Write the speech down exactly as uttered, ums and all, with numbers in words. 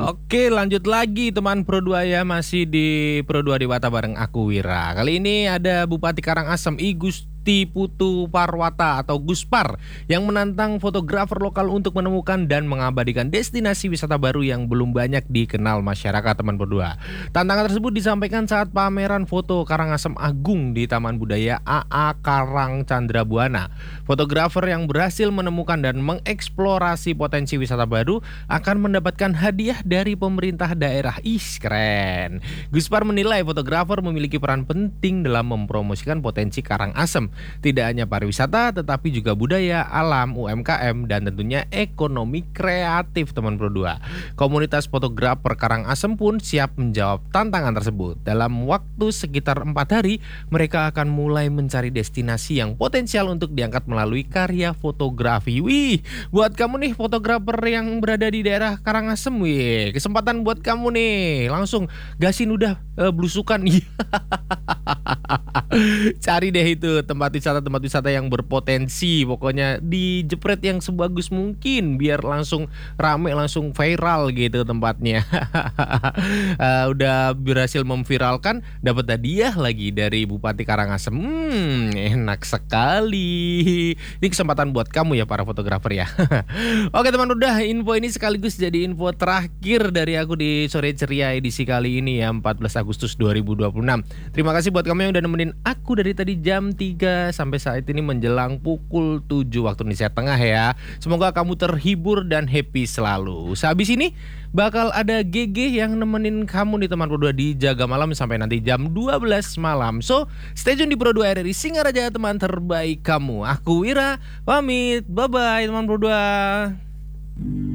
Oke, lanjut lagi teman Pro dua ya, masih di Pro dua Dewata bareng aku Wira. Kali ini ada Bupati Karangasem I Gusti Putu Parwata atau Guspar yang menantang fotografer lokal untuk menemukan dan mengabadikan destinasi wisata baru yang belum banyak dikenal masyarakat teman Pro dua. Tantangan tersebut disampaikan saat pameran foto Karangasem Agung di Taman Budaya A A Karang Candrabuana. Fotografer yang berhasil menemukan dan mengeksplorasi potensi wisata baru akan mendapatkan hadiah dari pemerintah daerah. Ih, keren. Guspar menilai fotografer memiliki peran penting dalam mempromosikan potensi Karangasem. Tidak hanya pariwisata, tetapi juga budaya, alam, U M K M, dan tentunya ekonomi kreatif teman Pro dua. Komunitas fotografer Karangasem pun siap menjawab tantangan tersebut. Dalam waktu sekitar empat hari, mereka akan mulai mencari destinasi yang potensial untuk diangkat melalui karya fotografi. Wih, buat kamu nih fotografer yang berada di daerah Karangasem, wih, kesempatan buat kamu nih. Langsung gasin udah uh, belusukan. Cari deh itu tempat wisata-tempat wisata yang berpotensi. Pokoknya dijepret yang sebagus mungkin biar langsung rame, langsung viral gitu tempatnya. uh, Udah berhasil memviralkan, dapat hadiah lagi dari Bupati Karangasem. Hmm, enak sekali. Ini kesempatan buat kamu ya para fotografer ya. Oke teman, udah info ini sekaligus jadi info terakhir dari aku di Sore Ceria edisi kali ini ya, empat belas Agustus dua ribu dua puluh enam. Terima kasih buat kamu yang udah nemenin aku dari tadi jam tiga sampai saat ini menjelang pukul tujuh waktu Indonesia Tengah ya. Semoga kamu terhibur dan happy selalu. Sehabis ini bakal ada G G yang nemenin kamu di teman Pro dua di Jaga Malam sampai nanti jam dua belas malam. So, stay tune di Pro dua R R I Singaraja, teman terbaik kamu. Aku Wira, pamit. Bye-bye teman Pro dua.